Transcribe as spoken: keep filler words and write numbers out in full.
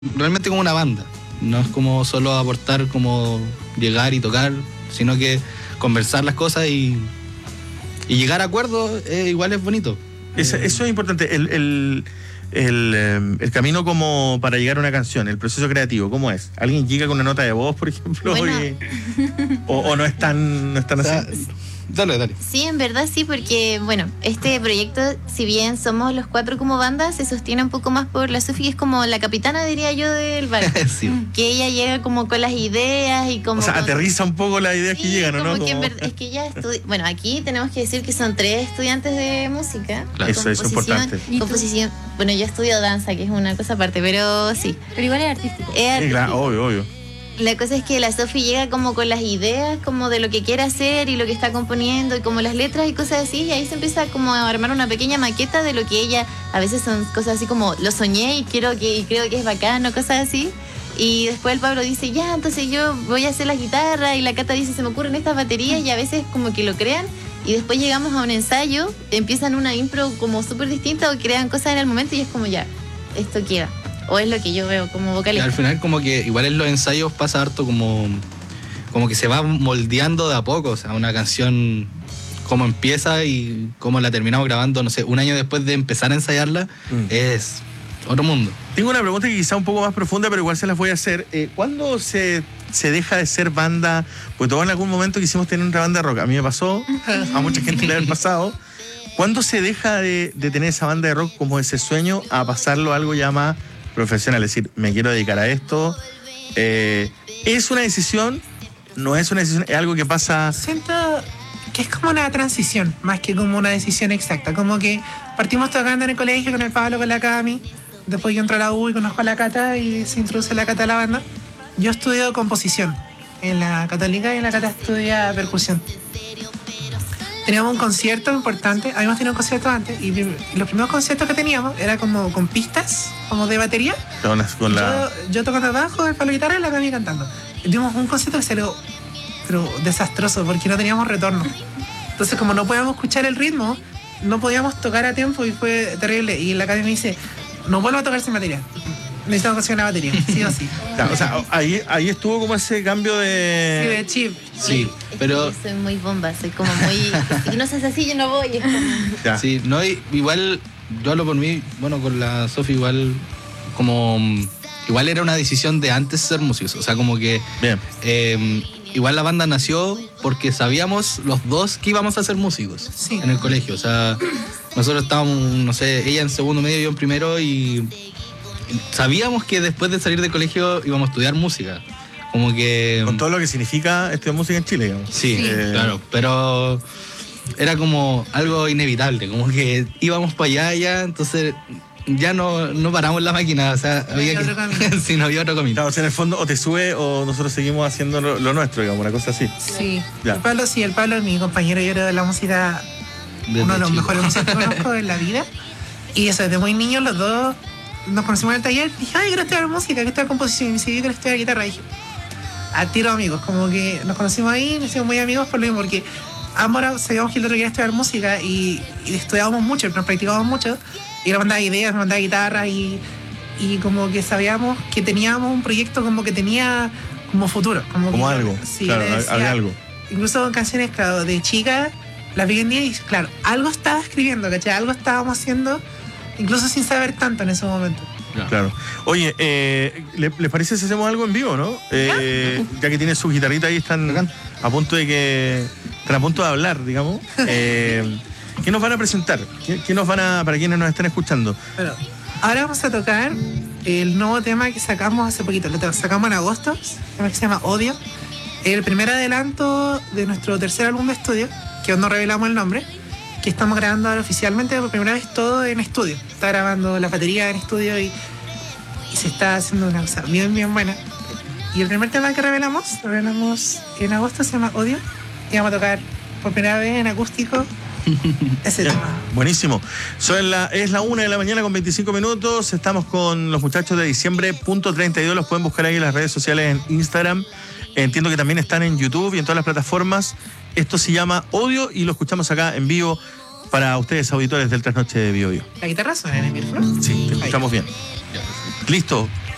realmente como una banda. No es como solo aportar, como llegar y tocar, sino que conversar las cosas y, y llegar a acuerdos, eh, igual es bonito. Es, eso es importante, el, el, el, el camino como para llegar a una canción, el proceso creativo, ¿cómo es? ¿Alguien llega con una nota de voz, por ejemplo? Bueno. Y, o, ¿O no es tan, no es tan O sea, así? Dale, dale. Sí, en verdad sí, porque, bueno, este proyecto, si bien somos los cuatro como banda, se sostiene un poco más por la Sofi, que es como la capitana, diría yo, del barco. Sí. Que ella llega como con las ideas y como... O sea, con- aterriza un poco las ideas Sí, que llegan, ¿o como no? que en Como- verdad- es que ella estudia... Bueno, aquí tenemos que decir que son tres estudiantes de música. Claro. Eso, eso es Composición- importante. ¿Y tú? Composición... Bueno, yo estudio danza, que es una cosa aparte, pero sí. Pero igual es artístico. Es Sí, artístico. claro, obvio, obvio. La cosa es que la Sofi llega como con las ideas, como de lo que quiere hacer y lo que está componiendo y como las letras y cosas así, y ahí se empieza como a armar una pequeña maqueta de lo que ella, a veces son cosas así como lo soñé y quiero que y creo que es bacano, cosas así. Y después el Pablo dice, ya, entonces yo voy a hacer la guitarra, y la Cata dice, se me ocurren estas baterías, y a veces como que lo crean. Y después llegamos a un ensayo, empiezan una impro como súper distinta o crean cosas en el momento y es como ya, esto queda. O es lo que yo veo como Y vocalista. al final como que igual en los ensayos pasa harto como, como que se va moldeando de a poco, o sea, una canción cómo empieza y cómo la terminamos grabando, no sé, un año después de empezar a ensayarla, Mm. es otro mundo. Tengo una pregunta que quizá un poco más profunda, pero igual se las voy a hacer. Eh, ¿Cuándo se, se deja de ser banda? Pues todos en algún momento quisimos tener una banda de rock. A mí me pasó, a mucha gente le ha pasado. ¿Cuándo se deja de, de tener esa banda de rock como ese sueño a pasarlo a algo ya más profesional? Es decir, me quiero dedicar a esto. Eh, ¿Es una decisión? ¿No es una decisión? ¿Es algo que pasa? Siento que es como una transición, más que como una decisión exacta. Como que partimos tocando en el colegio con el Pablo, con la Cami. Después yo entro a la U y conozco a la Cata y se introduce la Cata a la banda. Yo estudio composición en la Católica y en la Cata estudia percusión. Teníamos un concierto importante, habíamos tenido un concierto antes y prim- los primeros conciertos que teníamos era como con pistas, como de batería. Con la, con la- Yo, yo tocando abajo, el Pablo guitarra y la Cami cantando. Y tuvimos un concierto que salió pero desastroso porque no teníamos retorno. Entonces, como no podíamos escuchar el ritmo, no podíamos tocar a tiempo y fue terrible. Y la Cami me dice, no vuelvo a tocar sin batería. Necesitamos conseguir una batería, sí o sí. Claro, o sea, ahí, ahí estuvo como ese cambio Sí, de de... chip. Sí, Es pero que yo soy muy bomba, soy como muy... Si no seas así, yo no voy. Es como... Ya. sí, no, y- igual yo hablo por mí, bueno, con la Sofi igual como mm, igual era una decisión de antes ser músicos, o sea, como que Bien. eh, igual la banda nació porque sabíamos los dos que íbamos a ser músicos Sí. en el colegio, o sea, nosotros estábamos, no sé, ella en segundo medio, yo en primero y sabíamos que después de salir del colegio íbamos a estudiar música, como que Con todo lo que significa estudiar música en Chile, digamos. sí, Eh, claro, pero era como algo inevitable, como que íbamos para allá ya, entonces ya no, no paramos la máquina, o sea, No había había que, otro camino. sí, no había otro camino. Claro, o sea, en el fondo o te sube o nosotros seguimos haciendo lo, lo nuestro, digamos, una cosa así. Sí. Ya. El Pablo, sí, el Pablo es mi compañero, yo creo, de la música, Desde uno de los chico. mejores músicos que conozco en la vida. Y eso, desde muy niños los dos nos conocimos en el taller. Dije, ay, quiero estudiar música, quiero estudiar composición. Y me dice, yo quiero estudiar guitarra. Y dije, a tiro amigos, como que nos conocimos ahí, nos hicimos muy amigos por lo mismo, porque ambos sabíamos que el otro quería estudiar música y, y estudiábamos mucho, nos practicábamos mucho. Y él mandaba ideas, me mandaba guitarra y, y como que sabíamos que teníamos un proyecto como que tenía como futuro. Como, Como que- algo, sí, claro, le decía- había algo. Incluso canciones, claro, de chica, las vi en día y claro, algo estaba escribiendo, ¿cachai? Algo estábamos haciendo, incluso sin saber tanto en ese momento. Claro. Oye, eh, ¿le- ¿les parece si hacemos algo en vivo, no? Eh, ya que tienen su guitarrita ahí, están a punto de que... Están a punto de hablar, digamos. Eh, ¿Qué nos van a presentar? ¿Qué, qué nos van a... para quienes nos están escuchando? Pero ahora vamos a tocar el nuevo tema que sacamos hace poquito, lo sacamos en agosto, un tema que se llama Odio. El primer adelanto de nuestro tercer álbum de estudio, que aún no revelamos el nombre, que estamos grabando ahora oficialmente por primera vez todo en estudio. Está grabando la batería en estudio y, y se está haciendo una cosa bien, bien buena. Y el primer tema que revelamos, lo revelamos en agosto, se llama Odio, y vamos a tocar por primera vez en acústico ese Ya, tema. buenísimo. Son la, es la una de la mañana con veinticinco minutos. Estamos con los muchachos de diciembre punto treinta y dos. Los pueden buscar ahí en las redes sociales, en Instagram. Entiendo que también están en YouTube y en todas las plataformas. Esto se llama Odio y lo escuchamos acá en vivo para ustedes, auditores del Trasnoche de Bio Bio. ¿La guitarra suena en el micrófono? Sí, te escuchamos bien. Listo.